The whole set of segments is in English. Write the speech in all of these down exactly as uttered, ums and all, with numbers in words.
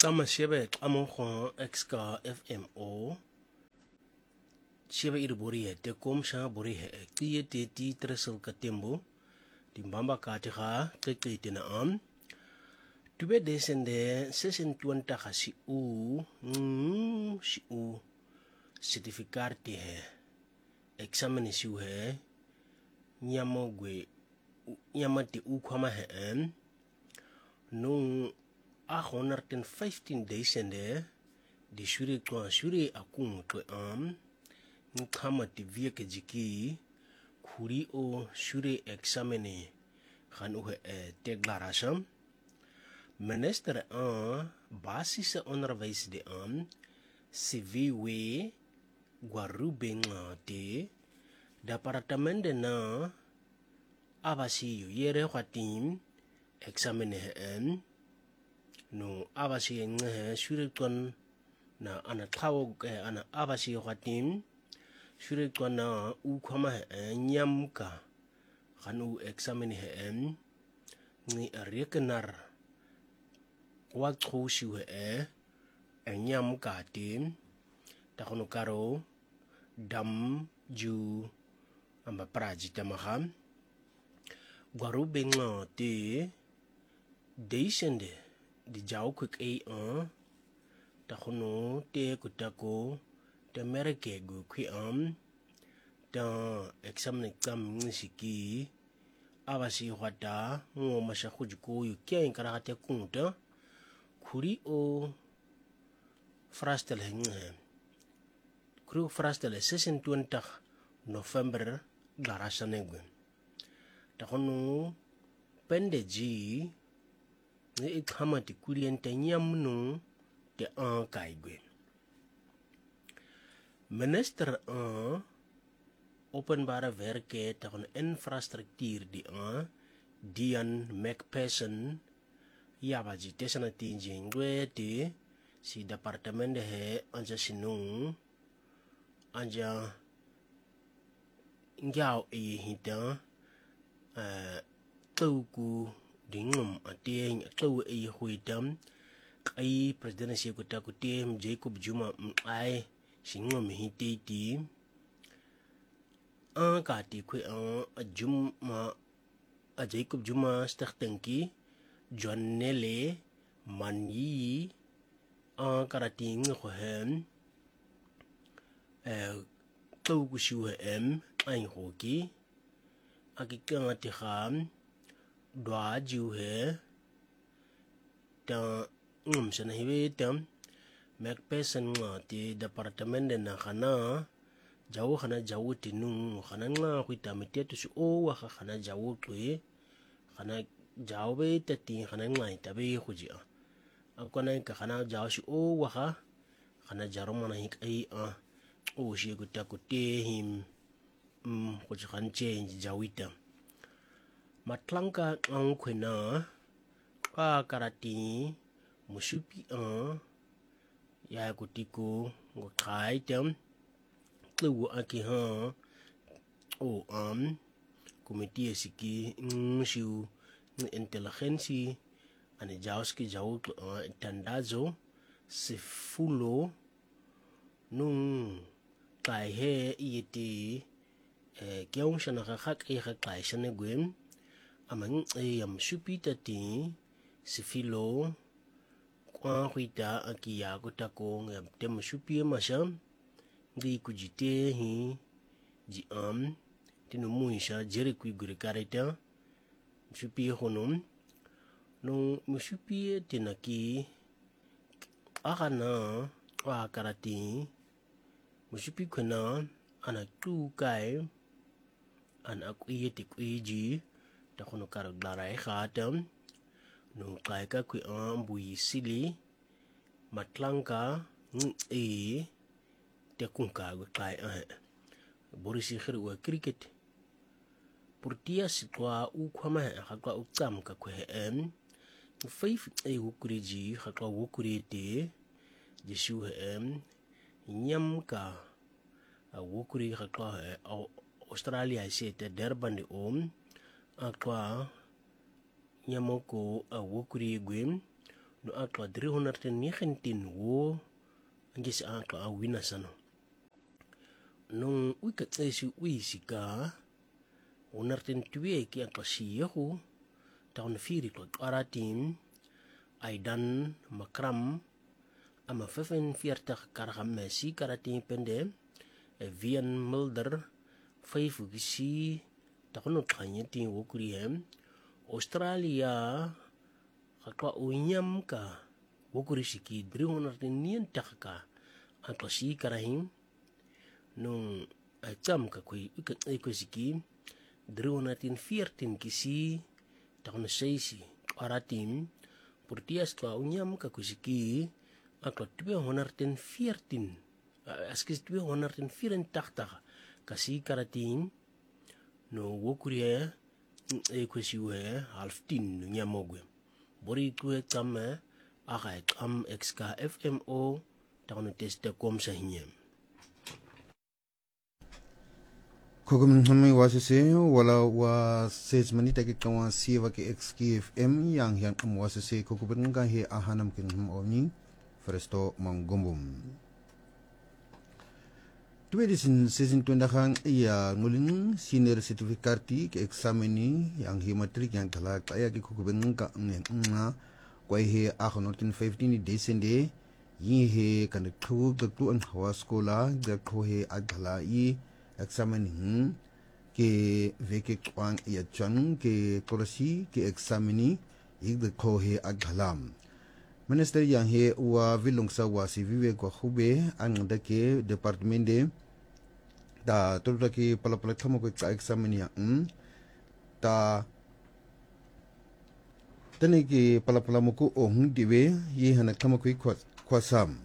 Kama shebe kamo khon exka F M O shebe iribori he te kom sha bori he tiye te ti tresel katembo timbamba kati kha kekete na am tube desende sesen tuanta khasi u mm si u certificar te he examen si u he nyamo gwe nyama te u kwama he en nung a honderd vijftien days en de die shuri kwa shuri akung kwe am nkama te vieke jiki kuri o shuri examene gaan uhe e teglarasam minister aan basisse onderwijs de aan civiwe guarubenga te departement de na abasi yu yere kwatim examene he en no abasi nge shurikon na ana thawo ana abasi khatim shurikon na u khama nyamka khanu examine he em ni rekenar wa khoshi we e nyamka tim ta khono karo dam ju amba praji tamaham guarubenga te deisende di jau quick a an ta khono te kutako te mereke gu kwi am ta examine kam ngisiki abasi hwata ngo masha khujuko yu kyen karate kunta khuri o frastel henge kru frastel sesen twenty November garasane gwen ta khono pendeji ne ikama ti kuriente nyamnu te an kaigwe minister an openbare werke te van infrastructuur die an Dian McPherson yabaji tesana ti jingwe te si departement de he anja sinung anja ngao e hita eh tuku dingum ateng taw e huitam ai president si ko ta ko tem Jacob Zuma ai singum hititi an ka ti ko an Zuma a Jacob Zuma startenki John Nele Manyi an karating ko hem eh taw ko shu hem ai hoki akikang ati kham dwa ju he ta ngum sana hiwe tam McPherson nga ti departement na khana jawo khana jawo tinu khana nga khita mitetu su o wa khana jawo twe khana jawo be tati khana nga ita be khuji a akona ka khana jawo su o wa khana jaro mana hik ai a o shi ku ta ku te him um khuji khan change jawita matlanka ang kwena pa karati musupi an ya kutiko ngo khai tem tu aki ha o am komiti siki ngiu intelligence ane jauski jau tandazo se fulo nung kai he yeti e kyong shana khak e khai shane gwem amang yam supita ti sifilo kwa huita akia kutako ngam tem supie masam ngi kujite hi ji am tinu muisha jere kui gure kareta supie honum no musupie tinaki akana wa karati musupi kuna ana tu kai ana kuiyeti kuiji ta khono kar glarai khatam no kai ka ku ambui sili matlanka e te kunka go kai a borisi khir wa cricket portia sitwa u khama ha ka u tsam ka ku em five e ukuriji ha ka ukurite jesu em nyam ka a ukuri ha ka Australia se te Durban de om akwa nyamoko a wokuri gwem no atwa three hundred nineteen wo angesi atwa awina sano nung wika tsesi uisika one hundred two ki atwa siyehu taon firi kwa karatim aidan makram ama vijfenveertig kargamesi karatim pende vian mulder vijf gisi taon utkanya tin wokurihem Australia kakwa unyam ka wokurisiki three hundred ninety ka atwa si karahim nung acham ka kui ikat ay kusiki three hundred fourteen kisi taon seisi karatim purtias twa unyam ka kusiki atwa two hundred fourteen askis two hundred eighty-four kasi karatim no wokuria e kwesiwe halftin nyamogwe bori kwe kama aga kam X K F M O taon teste kom sa hinyem Kogum hami wasese wala wa ses manita ke kawa siwa ke X K F M yang yang am wasese kokubun ga he ahanam kin hum oni fresto mangombum Tuwedisin season twendahan iya ngulin senior certificate ke examini yang he matrik yang kala kaya ke kokubun ga ng nga kwai he ahonotin fifteen desende yi he kan thu ga tu an hawa skola ga ko he agala yi examini ke veke kwang iya chan ke korasi ke examini yi ga ko he agalam Minister yang he wa vilungsa wa si vive kwa hube ang dake department de da tolta ki pala pala thamo ko examini yang ta tani ki pala pala muku o hung diwe yi hana thamo ko kwasam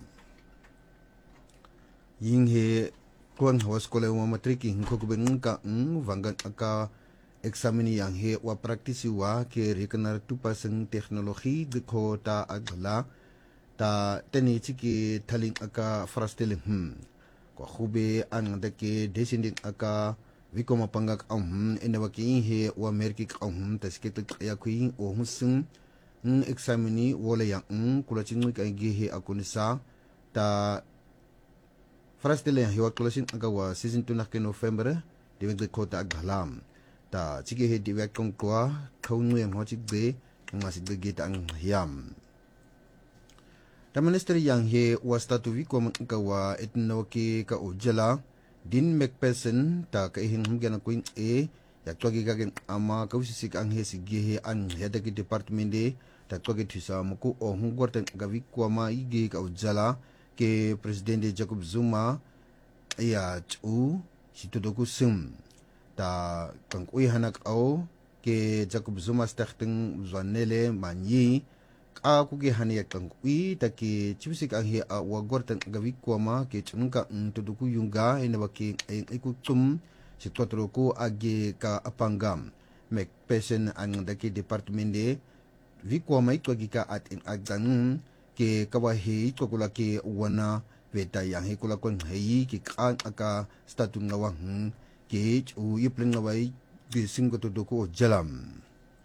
ying he kuan hawas kole wa matriki hing ko ben ka ng vangan aka examini yang he wa praktisi wa ke rekanar tu pasang teknologi de ko ta agla ta tani chiki thaling aka frastelin hm ko khube an de ke desindin aka vikoma pangak am ena wa ki he wa merki am ta skit ya kuin o husun ng examini wala yang kula chingi ka ge he akunisa ta frastelin he wa klasin aka wa season two na ke November de de ko ta aglam ta chige he diwek kong kwa khong ngem ho chik de ngasi de ge tang hiam ta minister yang he was statu vi ko ka wa etno ki ka ujala din mcpherson ta ka hin hum gena kuin e ya togi ga gen ama ka usisi ang he sige he an he de department de ta togi thisa muku o hum gorten ga vi ko ma ige ka ujala ke president Jacob Zuma ya chu situdoku sum ta kang uy hanak au ke Jacob Zuma stichting Zwanele manyi ka ku ge hania kang uy ta ke chibsik ang hi wa gortan gawi kwama ke chungka tuduku yunga ina waki iku tum situatro ko age ka apangam mek pesen ang daki department de vi kwama iko gi ka at in agdan ke kawahi ko kula ke wana beta yang hi kula kon hei ki kan aka statun ngawang ke u ipling ngawai di singko tuduku jalam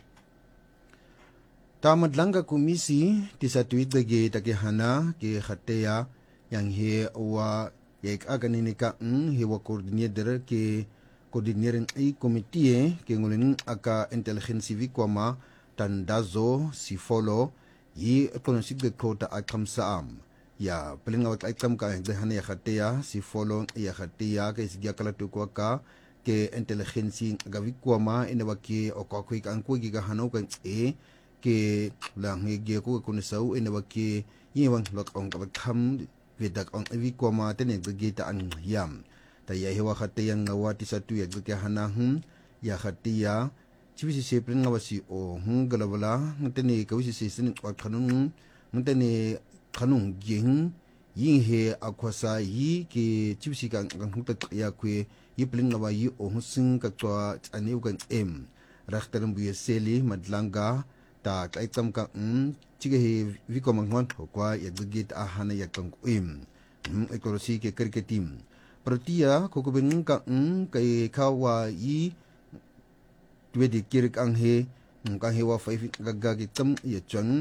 tamad langga komisi ti sa tweet bagi takihana ke khateya yang he wa yek aganini ka ng he wa coordinator ke coordinating ai committee ke ngulin aka intelligence vikoma tandazo si follow yi kononsig de kota akam saam ya pelingawat aikam ka de hana ya khateya si follow ya khateya ke sigya kala tu ko ka ke intelligence gawi kwama inawaki o ko ko kan ko gi ga hano kan e ke lang ge ko ko ne sau inawaki yiwang lok ong ka tham vidak ong vi kwama tene ge ta an yam ta ya hewa khateya ngawati satu ya ge hana hum ya khateya chibisi se pelingawasi o hum galawala ngtene ka wisi se sin ko khanun ngtene khanung ging yin he akwasa yi ke chibisi kan kan hukta ya kwe yi pling ngawa yi o husin ka twa ani ugan em rakhtaram bu seli madlanga ta kai tam ka um chige he vi ko mangwan kwa ya git a hana ya kan em um ekolosi ke kriketim protia ko ko ben ka um kai khawa yi twedi kirik ang he ka he wa five gaga gitam ya chang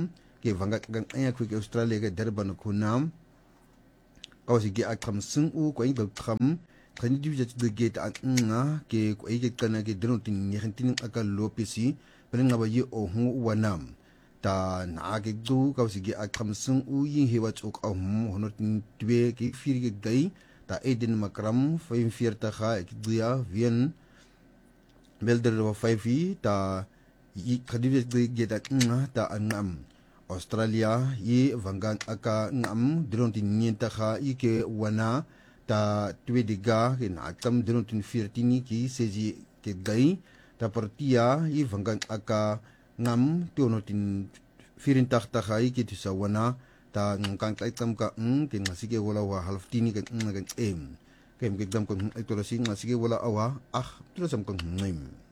ke vanga kan aya ku ke Australia ke Durban ku nam ka sige akam sung u ko ing kham khani di je de get an nga ke ko ige kana ke dron tin ni tin aka lopisi pen nga ba yi o hu wanam ta na ke du ka sige akam sung u yin he wa chuk a hum hono tin twe ke fir ke gai ta eden makram vijfenveertig ga ek dia wien belder wa vyf ta yi khadi de get an ta anam Australia yi vangan aka ngam dron tin ni ta ga ike wana ta tweede ga in atam druntin veertien ki seji ke gai ta partia i vangan aka ngam tuonotin vierentachtig ga ki tu sawana ta ngkan kaitam ka ng ke ngasige wala wa half tini kan ng kan em kem ke dam kon ito lasing ngasige wala awa ah tu sam kon ngim